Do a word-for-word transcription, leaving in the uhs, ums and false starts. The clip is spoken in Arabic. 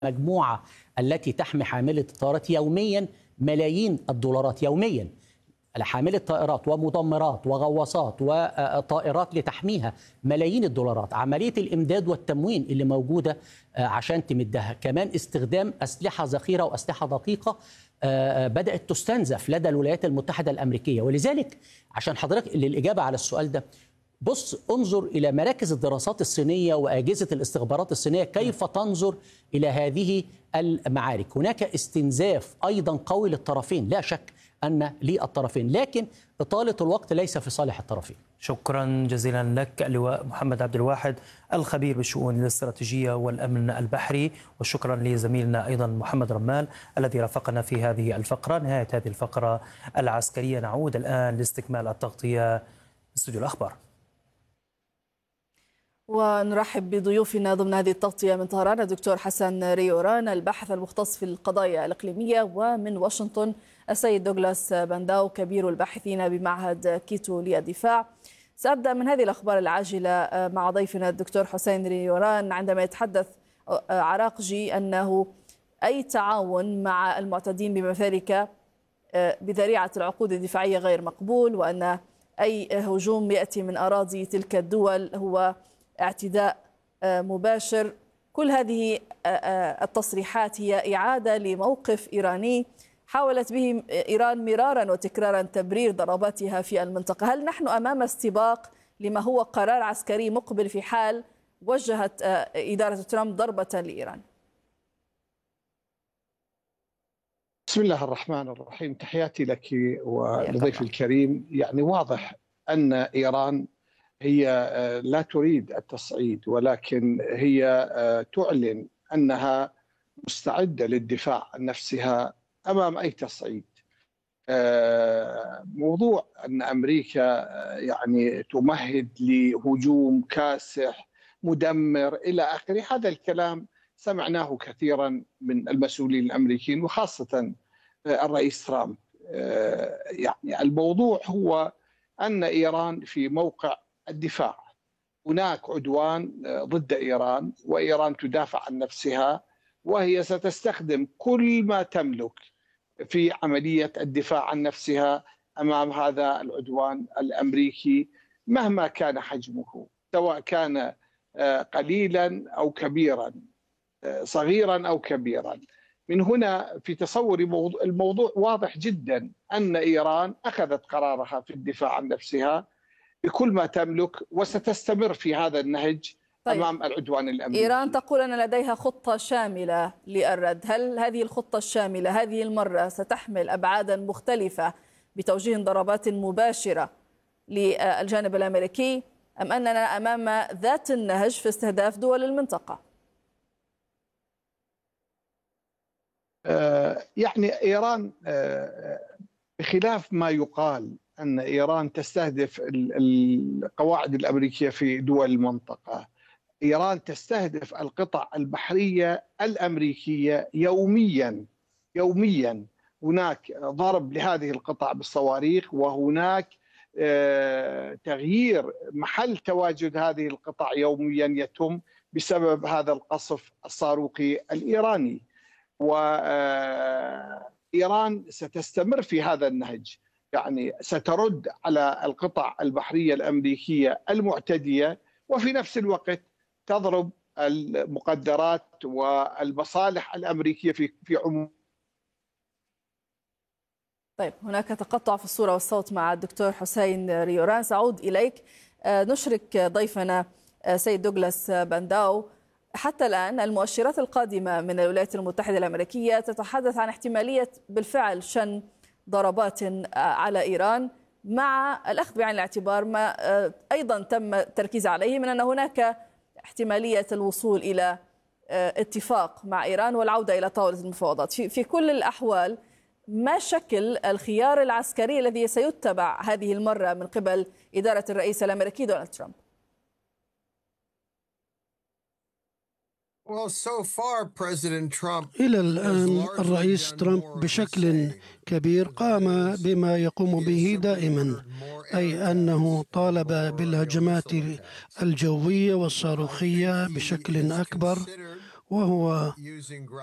المجموعة التي تحمي حاملة الطائرات يوميا ملايين الدولارات يوميا، حاملة طائرات ومدمرات وغواصات وطائرات لتحميها ملايين الدولارات. عملية الإمداد والتموين اللي موجودة عشان تمدها، كمان استخدام أسلحة ذخيرة وأسلحة دقيقة بدأت تستنزف لدى الولايات المتحدة الأمريكية. ولذلك عشان حضرتك للإجابة على السؤال ده، بص انظر إلى مراكز الدراسات الصينية وأجهزة الاستخبارات الصينية كيف تنظر إلى هذه المعارك. هناك استنزاف أيضا قوي للطرفين، لا شك أن للطرفين، لكن إطالة الوقت ليس في صالح الطرفين. شكرا جزيلا لك اللواء محمد عبد الواحد الخبير بالشؤون الاستراتيجية والأمن البحري، وشكرا لزميلنا أيضا محمد رمال الذي رافقنا في هذه الفقرة. نهاية هذه الفقرة العسكرية، نعود الآن لاستكمال التغطية استوديو الأخبار. ونرحب بضيوفنا ضمن هذه التغطية من طهران الدكتور حسن ريوران الباحث المختص في القضايا الإقليمية، ومن واشنطن السيد دوغلاس بانداو كبير الباحثين بمعهد كيتو للدفاع. سأبدأ من هذه الأخبار العاجلة مع ضيفنا الدكتور حسين ريوران. عندما يتحدث عراقجي أنه أي تعاون مع المعتدين بمثالك بذريعة العقود الدفاعية غير مقبول، وأن أي هجوم يأتي من أراضي تلك الدول هو اعتداء مباشر. كل هذه التصريحات هي إعادة لموقف إيراني حاولت به إيران مرارا وتكرارا تبرير ضرباتها في المنطقة. هل نحن أمام استباق لما هو قرار عسكري مقبل في حال وجهت إدارة ترامب ضربة لإيران؟ بسم الله الرحمن الرحيم، تحياتي لك ولضيف الكريم. يعني واضح أن إيران هي لا تريد التصعيد، ولكن هي تعلن أنها مستعدة للدفاع عن نفسها أمام أي تصعيد. موضوع أن أمريكا يعني تمهد لهجوم كاسح مدمر إلى آخره، هذا الكلام سمعناه كثيرا من المسؤولين الأمريكيين وخاصة الرئيس ترامب. يعني الموضوع هو أن إيران في موقع الدفاع، هناك عدوان ضد إيران وإيران تدافع عن نفسها، وهي ستستخدم كل ما تملك في عملية الدفاع عن نفسها أمام هذا العدوان الأمريكي مهما كان حجمه، سواء كان قليلا أو كبيرا، صغيرا أو كبيرا. من هنا في تصوري الموضوع واضح جدا أن إيران أخذت قرارها في الدفاع عن نفسها بكل ما تملك وستستمر في هذا النهج. طيب. أمام العدوان الأمريكي. إيران تقول أن لديها خطة شاملة للرد. هل هذه الخطة الشاملة هذه المرة ستحمل أبعادا مختلفة بتوجيه ضربات مباشرة للجانب الأمريكي، أم أننا أمام ذات النهج في استهداف دول المنطقة؟ آه يعني إيران آه بخلاف ما يقال أن إيران تستهدف القواعد الأمريكية في دول المنطقة، إيران تستهدف القطع البحرية الأمريكية يوميا يوميا. هناك ضرب لهذه القطع بالصواريخ، وهناك تغيير محل تواجد هذه القطع يوميا يتم بسبب هذا القصف الصاروخي الإيراني. وإيران ستستمر في هذا النهج، يعني سترد على القطع البحرية الأمريكية المعتدية، وفي نفس الوقت تضرب المقدرات والمصالح الأمريكية في في عموم. طيب، هناك تقطع في الصورة والصوت مع الدكتور حسين ريوران. سأعود إليك. نشرك ضيفنا سيد دوغلاس بانداو. حتى الآن المؤشرات القادمة من الولايات المتحدة الأمريكية تتحدث عن احتمالية بالفعل شن ضربات على إيران، مع الأخذ بعين الاعتبار ما أيضا تم التركيز عليه من أن هناك احتمالية الوصول إلى اتفاق مع إيران والعودة إلى طاولة المفاوضات. في, في كل الأحوال، ما شكل الخيار العسكري الذي سيتبع هذه المرة من قبل إدارة الرئيس الأمريكي دونالد ترامب؟ إلى الآن الرئيس ترامب بشكل كبير قام بما يقوم به دائما، أي أنه طالب بالهجمات الجوية والصاروخية بشكل أكبر، وهو